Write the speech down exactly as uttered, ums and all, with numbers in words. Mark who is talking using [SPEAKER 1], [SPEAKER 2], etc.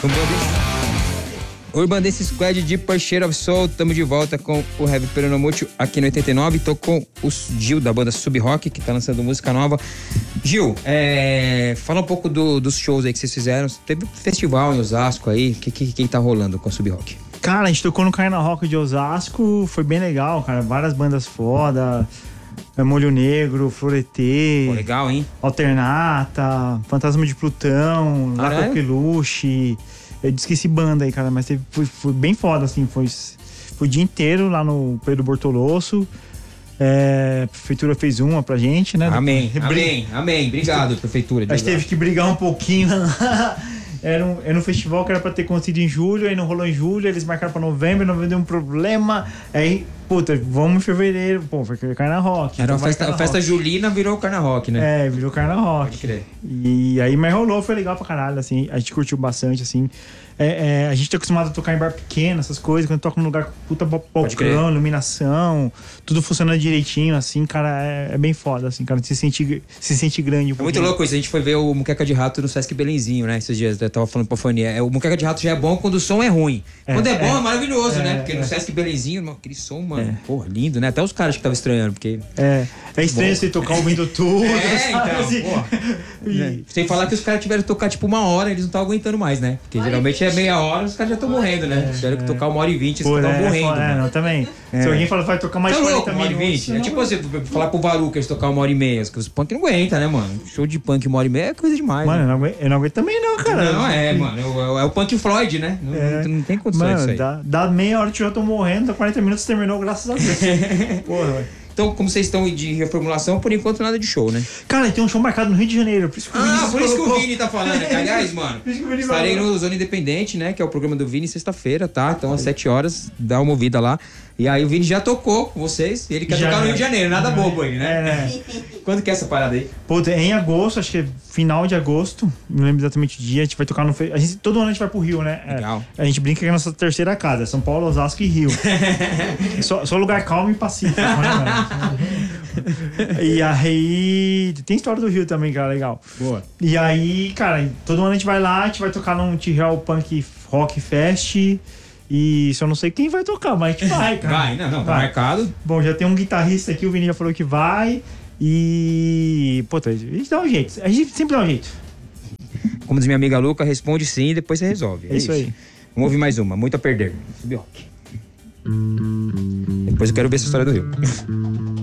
[SPEAKER 1] Urban Dance Squad de Pursuit of Soul, tamo de volta com o Heavy Peronomútil aqui no oitenta e nove. Tô com o Gil da banda Sub Rock, que tá lançando música nova. Gil, é, fala um pouco do, dos shows aí que vocês fizeram. Teve um festival em Osasco aí, o que, que, que tá rolando com a Sub Rock?
[SPEAKER 2] Cara, a gente tocou no Carna Rock de Osasco, foi bem legal, cara, várias bandas foda, Molho Negro, Floretê,
[SPEAKER 1] Pô, legal, hein?
[SPEAKER 2] Alternata, Fantasma de Plutão, La Coqueluche. Eu esqueci banda aí, cara, mas teve, foi, foi bem foda, assim, foi, foi o dia inteiro lá no Pedro Bortolosso. É, a prefeitura fez uma pra gente, né?
[SPEAKER 1] Amém, amém, amém. Obrigado, prefeitura.
[SPEAKER 2] A gente teve que brigar um pouquinho lá. Era um, era um festival que era pra ter acontecido em julho, aí não rolou em julho, eles marcaram pra novembro, novembro deu um problema. Aí, puta, vamos em fevereiro. Pô, foi Carna Rock.
[SPEAKER 1] Era
[SPEAKER 2] então
[SPEAKER 1] uma festa, festa julina, virou Carna Rock, né?
[SPEAKER 2] É, virou Carna Rock.
[SPEAKER 1] Pode crer.
[SPEAKER 2] E aí, mas rolou, foi legal pra caralho, assim. A gente curtiu bastante, assim. É, é, a gente tá acostumado a tocar em bar pequeno, essas coisas. Quando toca num lugar com puta balcão, iluminação, tudo funcionando direitinho, assim, cara, é, é bem foda, assim, cara. Se sente, se sente grande. Um
[SPEAKER 1] é muito louco isso. A gente foi ver o Muqueca de Rato no Sesc Belenzinho, né? Esses dias, eu tava falando pra Fania. É, o Muqueca de Rato já é bom quando o som é ruim. É, quando é bom, é, é maravilhoso, é, né? Porque é. no Sesc Belenzinho, aquele som, mano, é. porra, lindo, né? Até os caras que estavam estranhando, porque...
[SPEAKER 2] É, é estranho você tocar ouvindo tudo,
[SPEAKER 1] é,
[SPEAKER 2] sabe?
[SPEAKER 1] Então,
[SPEAKER 2] assim.
[SPEAKER 1] e... é. Sem falar que os caras tiveram que tocar, tipo, uma hora, eles não estavam aguentando mais, né? Porque Ai, geralmente é meia hora, os caras já estão morrendo, né? É, tiveram que tocar uma hora e vinte, eles estavam
[SPEAKER 2] é,
[SPEAKER 1] morrendo.
[SPEAKER 2] É, não, também. É. Se alguém fala, vai tocar mais
[SPEAKER 1] tá
[SPEAKER 2] quarenta
[SPEAKER 1] louco,
[SPEAKER 2] minutos...
[SPEAKER 1] Uma hora e vinte. É tipo você falar pro Varu que eles tocar uma hora e meia. Os punk não aguenta, né, mano? Show de punk uma hora e meia é coisa demais.
[SPEAKER 2] Mano,
[SPEAKER 1] né?
[SPEAKER 2] eu, não aguento, eu não aguento também não, cara.
[SPEAKER 1] Não, é, mano. É, é o punk Floyd, né? Não, é. não, não tem condições
[SPEAKER 2] mano,
[SPEAKER 1] disso aí.
[SPEAKER 2] Dá, dá meia hora que eu já tô morrendo, dá quarenta minutos terminou, graças a Deus. Porra, velho.
[SPEAKER 1] Então, como vocês estão de reformulação, por enquanto nada de show, né?
[SPEAKER 2] Cara, tem um show marcado no Rio de Janeiro. Por isso que o
[SPEAKER 1] ah,
[SPEAKER 2] Vini
[SPEAKER 1] por isso
[SPEAKER 2] colocou...
[SPEAKER 1] que o Vini tá falando. Né? Aliás, mano, estarei no Zona Independente, né? Que é o programa do Vini, sexta-feira, tá? Então, às sete horas, dá uma ouvida lá. E aí, o Vini já tocou com vocês. Ele quer já, tocar no Rio de Janeiro, nada já, bobo aí, né? É, né? Quando que é essa parada aí?
[SPEAKER 2] Pô, é em agosto, acho que é final de agosto. Não lembro exatamente o dia. A gente vai tocar no... A gente, todo ano a gente vai pro Rio, né?
[SPEAKER 1] Legal.
[SPEAKER 2] É, a gente brinca que é a nossa terceira casa. São Paulo, Osasco e Rio. só, só lugar calmo e pacífico, né, cara? E aí... Tem história do Rio também, cara, legal.
[SPEAKER 1] Boa.
[SPEAKER 2] E aí, cara, todo ano a gente vai lá, a gente vai tocar num Tijal Punk Rock Fest. E só não sei quem vai tocar, mas a gente vai, cara.
[SPEAKER 1] Vai, não, não, tá vai. marcado.
[SPEAKER 2] Bom, já tem um guitarrista aqui, o Vini já falou que vai. E... Pô, a gente dá um jeito. A gente sempre dá um jeito.
[SPEAKER 1] Como diz minha amiga Luca, responde sim e depois você resolve. É,
[SPEAKER 2] é isso, isso aí.
[SPEAKER 1] Vamos ouvir mais uma, muito a perder. Sub Rock. Depois eu quero ver essa história do Rio.